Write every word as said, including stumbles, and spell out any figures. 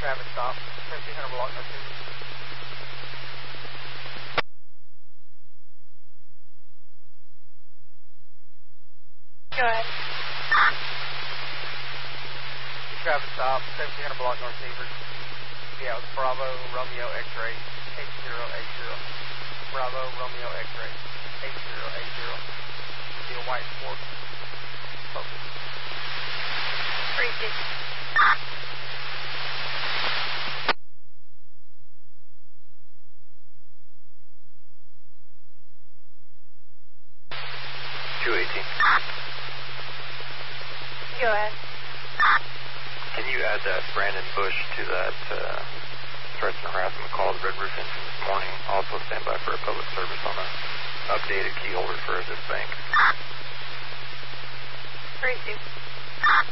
traffic stop, seventeen hundred block, no two. Go ahead. Traffic stop, seventeen hundred block, North Seaford. Yeah, it was Bravo, Romeo, X-ray, eight zero eight zero. Bravo, Romeo, X-ray, eight zero eight zero. See a white Ford Focus. three six. two eighteen. Go ahead. Can you add that Brandon Bush to that uh, threats and harassment call, the Red Roof Engine this morning? Also stand by for a public service on an updated key holder for this bank. three two.